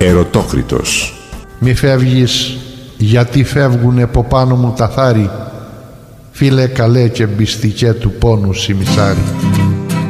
Ερωτόκριτος. Μη φεύγεις, γιατί φεύγουνε από πάνω μου τα θάρη, φίλε καλέ και μπιστικέ του πόνου σιμισάρι.